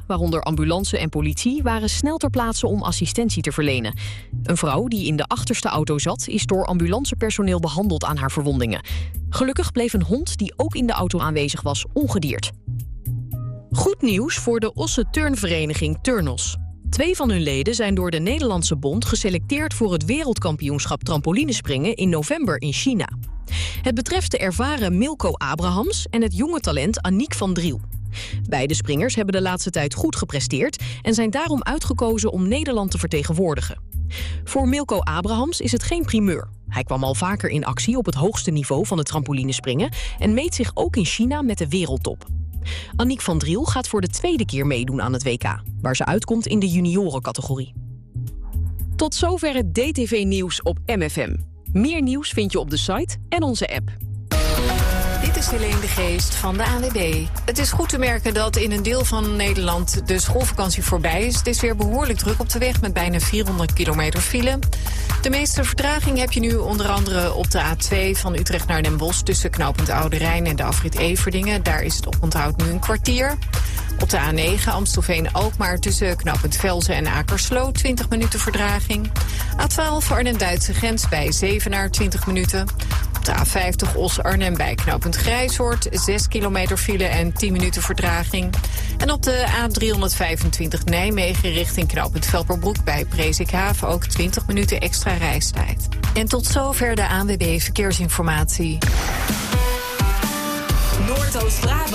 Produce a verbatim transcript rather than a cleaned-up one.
waaronder ambulance en politie, waren snel ter plaatse om assistentie te verlenen. Een vrouw die in de achterste auto zat, is door ambulancepersoneel behandeld aan haar verwondingen. Gelukkig bleef een hond die ook in de auto aanwezig was ongedeerd. Goed nieuws voor de Osse turnvereniging Turnos. Twee van hun leden zijn door de Nederlandse Bond geselecteerd voor het wereldkampioenschap trampolinespringen in november in China. Het betreft de ervaren Milko Abrahams en het jonge talent Aniek van Driel. Beide springers hebben de laatste tijd goed gepresteerd en zijn daarom uitgekozen om Nederland te vertegenwoordigen. Voor Milko Abrahams is het geen primeur. Hij kwam al vaker in actie op het hoogste niveau van het trampolinespringen en meet zich ook in China met de wereldtop. Aniek van Driel gaat voor de tweede keer meedoen aan het W K, waar ze uitkomt in de juniorencategorie. Tot zover het D T V-nieuws op M F M. Meer nieuws vind je op de site en onze app. Dit is Helene de Geest van de A N W B. Het is goed te merken dat in een deel van Nederland de schoolvakantie voorbij is. Het is weer behoorlijk druk op de weg met bijna vierhonderd kilometer file. De meeste vertraging heb je nu onder andere op de A twee van Utrecht naar Den Bosch tussen knooppunt Oude Rijn en de afrit Everdingen. Daar is het oponthoud nu een kwartier. Op de A negen Amstelveen-Alkmaar tussen knooppunt Velzen en Akersloot twintig minuten verdraging. A twaalf Arnhem-Duitse grens bij Zevenaar twintig minuten. Op de A vijftig Os-Arnhem bij knooppunt Grijshoort zes kilometer file en tien minuten verdraging. En op de A driehonderdvijfentwintig Nijmegen richting knooppunt Velperbroek bij Presikhaven ook twintig minuten extra reistijd. En tot zover de A N W B Verkeersinformatie. Noordoost-Brabant.